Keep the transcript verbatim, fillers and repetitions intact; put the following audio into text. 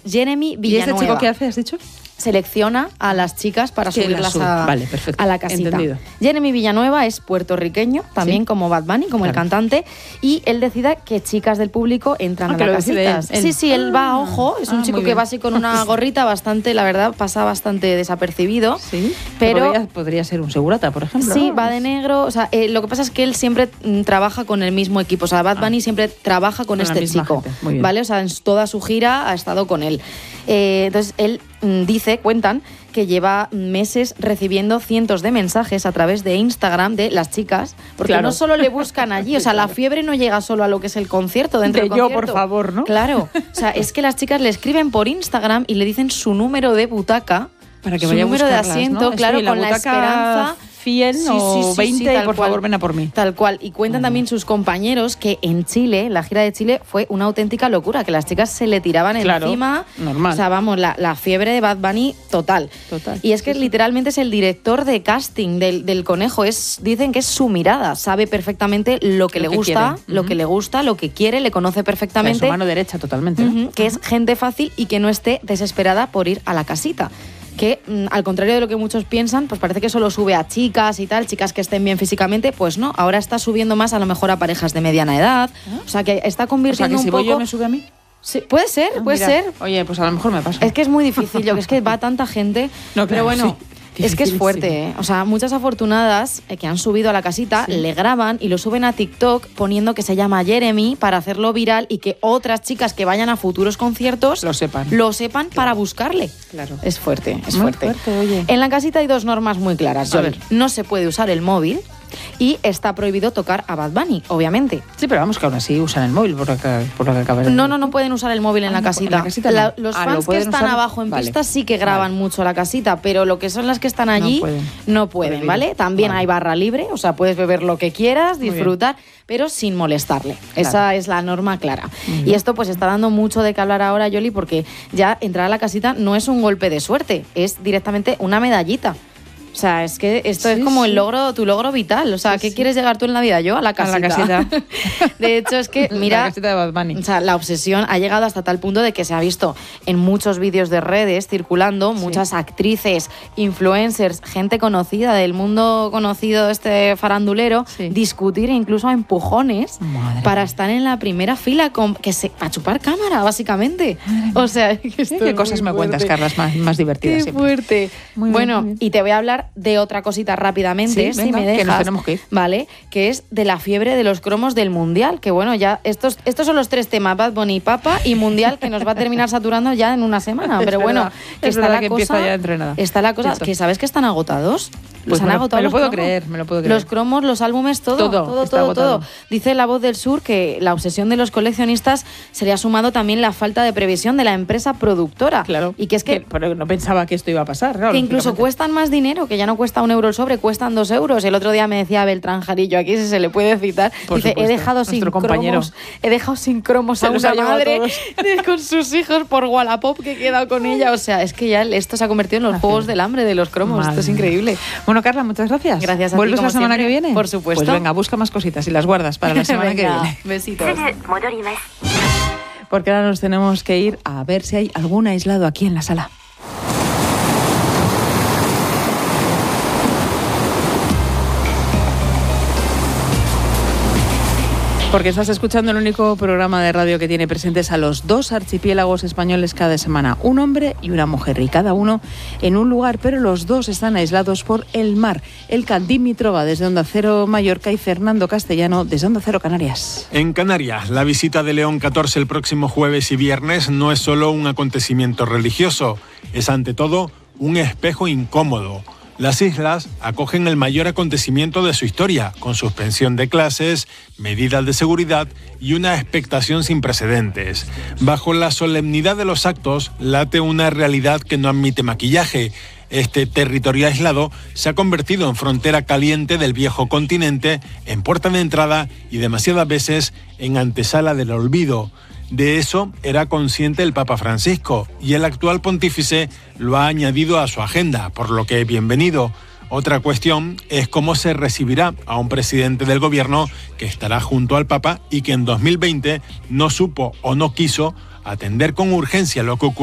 Jeremy Villanueva. ¿Y este chico qué hace, has dicho? Selecciona a las chicas para que subirlas a, vale, perfecto. a la casita. Entendido. Jeremy Villanueva es puertorriqueño, también ¿Sí? como Bad Bunny, como claro. el cantante, y él decide que chicas del público entran ah, a que la lo casita. él. Sí, sí, él va a ojo, es un ah, chico que va así con una gorrita bastante, la verdad, pasa bastante desapercibido. Sí, pero podría, podría ser un segurata, por ejemplo. Sí, ¿no? va de negro, o sea, eh, lo que pasa es que él siempre mm, trabaja con el mismo equipo, o sea, Bad Bunny ah. siempre trabaja con, con este chico, ¿vale? O sea, en toda su gira ha estado con él. Eh, entonces, él mm, dice, cuentan, que lleva meses recibiendo cientos de mensajes a través de Instagram de las chicas, porque claro. no solo le buscan allí, o sea, la fiebre no llega solo a lo que es el concierto, dentro de del yo, concierto. por favor, ¿no? Claro, o sea, es que las chicas le escriben por Instagram y le dicen su número de butaca, para que su vaya número a de asiento, ¿no? claro, sí, con la, la esperanza... cien sí, o sí, sí, veinte, sí, y por cual, favor, ven a por mí. Tal cual. Y cuentan bueno. también sus compañeros que en Chile, la gira de Chile, fue una auténtica locura, que las chicas se le tiraban claro, encima. Normal. O sea, vamos, la, la fiebre de Bad Bunny total. total. Y es que sí, literalmente sí. es el director de casting del, del Conejo. Es, dicen que es su mirada. Sabe perfectamente lo que lo le que gusta, quiere. lo uh-huh. que le gusta, lo que quiere, le conoce perfectamente. O sea, su mano derecha totalmente. Uh-huh, ¿no? Que uh-huh. es gente fácil y que no esté desesperada por ir a la casita. Que mm, al contrario de lo que muchos piensan, pues parece que solo sube a chicas y tal, chicas que estén bien físicamente, pues no, ahora está subiendo más a lo mejor a parejas de mediana edad, ¿Ah? o sea que está convirtiendo o sea, que un si poco... voy yo, ¿me sube a mí? Sí, puede ser, ah, puede mira. ser. Oye, pues a lo mejor me pasa. Es que es muy difícil, yo que es que va tanta gente, no, claro, pero bueno... Sí. Es que es fuerte, ¿eh? O sea, muchas afortunadas eh, que han subido a la casita, sí. le graban y lo suben a TikTok poniendo que se llama Jeremy para hacerlo viral y que otras chicas que vayan a futuros conciertos lo sepan, lo sepan claro. para buscarle. Claro. Es fuerte, es muy fuerte. fuerte oye. En la casita hay dos normas muy claras. A ver. No se puede usar el móvil y está prohibido tocar a Bad Bunny, obviamente. Sí, pero vamos que aún así usan el móvil por lo que, por lo que acabas de decir. No, no, no pueden usar el móvil en ah, la casita. ¿En la casita no? la, los ah, fans que están usar? abajo en vale. pistas sí que graban vale. mucho la casita, pero lo que son las que están allí no pueden, no pueden ¿vale? También vale. hay barra libre, o sea, puedes beber lo que quieras, disfrutar, pero sin molestarle. Claro. Esa es la norma clara. Uh-huh. Y esto pues está dando mucho de qué hablar ahora, Yoli, porque ya entrar a la casita no es un golpe de suerte, es directamente una medallita. O sea, es que esto sí, es como sí. el logro, tu logro vital. O sea, ¿a qué sí. quieres llegar tú en la vida? Yo a la casita. A la casita. De hecho, es que, mira... La casita de Bad Bunny. O sea, la obsesión ha llegado hasta tal punto de que se ha visto en muchos vídeos de redes circulando, sí. muchas actrices, influencers, gente conocida del mundo conocido, este farandulero, sí. discutir incluso a empujones Madre para mía. estar en la primera fila con que se, para chupar cámara, básicamente. O sea, que esto ¿Qué cosas me cuentas, Carlas, más, más divertidas? Qué siempre. fuerte. Muy bueno, bien, muy bien. y te voy a hablar de otra cosita rápidamente, sí, si venga, me dejas, que nos tenemos que ir. ¿vale? Que es de la fiebre de los cromos del Mundial, que bueno, ya estos estos son los tres temas, Bad Bunny, Papa y Mundial, que nos va a terminar saturando ya en una semana, pero bueno, que es está la que cosa, ya entrenada. está la cosa, que sabes que están agotados. Los pues han me lo, agotado me lo los puedo cromos. creer, me lo puedo creer. Los cromos, los álbumes, todo, todo, todo, está todo, agotado. todo. Dice La Voz del Sur que la obsesión de los coleccionistas se le ha sumado también la falta de previsión de la empresa productora. Claro. Y que es que, que pero no pensaba que esto iba a pasar, claro, que incluso cuestan más dinero, que ya no cuesta un euro el sobre, cuestan dos euros. El otro día me decía Beltrán Jarillo, aquí si se le puede citar, Por dice, supuesto, he dejado sin compañero. cromos, he dejado sin cromos se a una madre de, con sus hijos por Wallapop que he quedado con ella. O sea, es que ya esto se ha convertido en los juegos del hambre de los cromos. Madre. Esto es increíble. Bueno, Carla, muchas gracias. Gracias a ¿Vuelves ti, la semana siempre? que viene? Por supuesto. Pues venga, busca más cositas y las guardas para la semana venga, que viene. Besitos. Porque ahora nos tenemos que ir a ver si hay algún aislado aquí en la sala. Porque estás escuchando el único programa de radio que tiene presentes a los dos archipiélagos españoles cada semana, un hombre y una mujer, y cada uno en un lugar, pero los dos están aislados por el mar. El Candímitrova desde Onda Cero Mallorca y Fernando Castellano desde Onda Cero Canarias. En Canarias, la visita de León catorce el próximo jueves y viernes no es solo un acontecimiento religioso, es ante todo un espejo incómodo. Las islas acogen el mayor acontecimiento de su historia, con suspensión de clases, medidas de seguridad y una expectación sin precedentes. Bajo la solemnidad de los actos late una realidad que no admite maquillaje. Este territorio aislado se ha convertido en frontera caliente del viejo continente, en puerta de entrada y demasiadas veces en antesala del olvido. De eso era consciente el Papa Francisco y el actual pontífice lo ha añadido a su agenda, por lo que bienvenido. Otra cuestión es cómo se recibirá a un presidente del gobierno que estará junto al Papa y que en dos mil veinte no supo o no quiso atender con urgencia lo que ocurrió